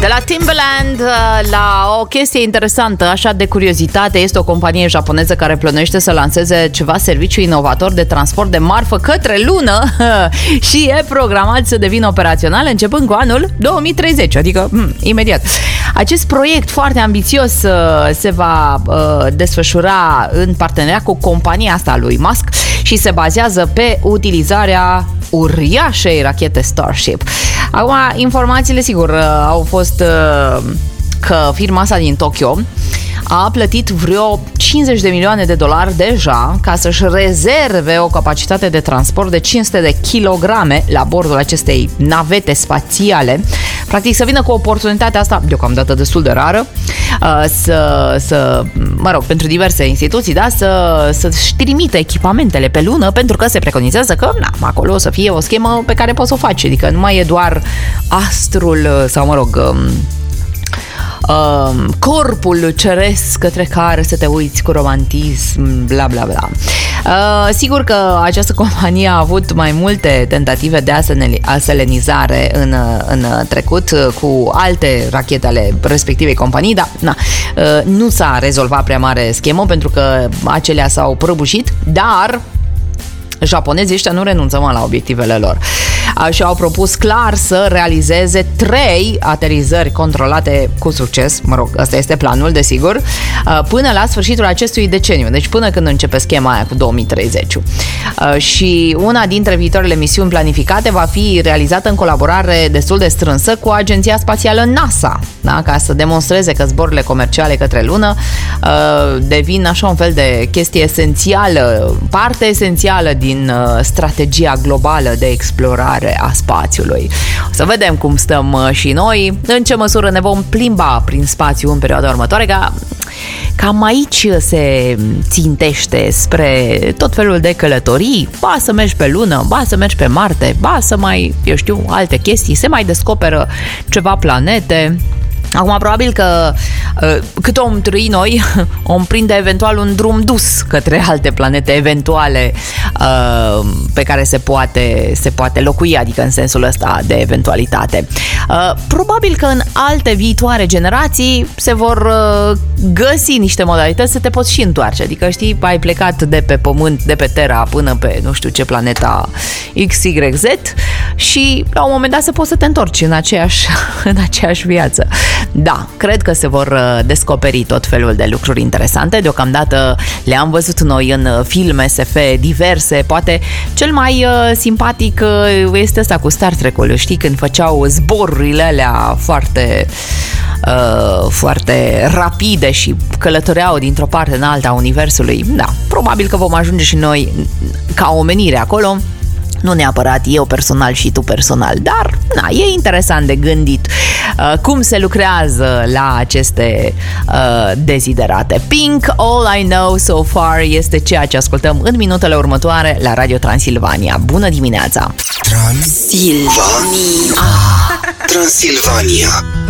De la Timberland la o chestie interesantă, așa de curiozitate, este o companie japoneză care plănuiește să lanseze ceva serviciu inovator de transport de marfă către lună și e programat să devină operațional începând cu anul 2030, adică imediat. Acest proiect foarte ambițios se va desfășura în parteneriat cu compania asta lui Musk și se bazează pe utilizarea uriașei rachete Starship. Acum, informațiile, sigur, au fost că firma asta din Tokyo a plătit vreo 50 de milioane de dolari deja ca să-și rezerve o capacitate de transport de 500 de kilograme la bordul acestei navete spațiale. Practic să vină cu oportunitatea asta, deocamdată destul de rară, pentru diverse instituții, da, să-și trimită echipamentele pe lună, pentru că se preconizează că acolo o să fie o schemă pe care poți să o faci, adică nu mai e doar astrul sau, corpul ceresc către care să te uiți cu romantism, bla bla bla. Sigur că această companie a avut mai multe tentative de aselenizare în trecut cu alte rachete ale respectivei companii, dar nu s-a rezolvat prea mare schemă pentru că acelea s-au prăbușit, dar japonezii ăștia nu renunță la obiectivele lor și au propus clar să realizeze 3 aterizări controlate cu succes, ăsta este planul, desigur, până la sfârșitul acestui deceniu, deci până când începe schema aia cu 2030. Și una dintre viitoarele misiuni planificate va fi realizată în colaborare destul de strânsă cu Agenția Spațială NASA, da? Ca să demonstreze că zborurile comerciale către lună devin așa un fel de chestie esențială, parte esențială din strategia globală de explorare a spațiului. O să vedem cum stăm și noi, în ce măsură ne vom plimba prin spațiu în perioada următoare, cam aici se țintește spre tot felul de călătorii, ba să mergi pe lună, ba să mergi pe Marte, ba să mai, alte chestii, se mai descoperă ceva planete. Acum, probabil că cât om trăi noi, om prinde eventual un drum dus către alte planete eventuale pe care se poate locui, adică în sensul ăsta de eventualitate. Probabil că în alte viitoare generații se vor găsi niște modalități să te poți și întoarce, adică știi, ai plecat de pe Pământ, de pe Terra până pe nu știu ce planeta XYZ și la un moment dat să poți să te întorci în aceeași viață. Da, cred că se vor descoperi tot felul de lucruri interesante. Deocamdată le-am văzut noi în filme SF diverse. Poate cel mai simpatic este ăsta cu Star Trek-ul, știi, când făceau zborurile alea foarte rapide și călătoreau dintr-o parte în alta a universului. Da, probabil că vom ajunge și noi ca omenire acolo. Nu neapărat eu personal și tu personal, dar e interesant de gândit cum se lucrează la aceste deziderate. Pink, All I Know So Far este ceea ce ascultăm în minutele următoare la Radio Transilvania. Bună dimineața! Transilvania.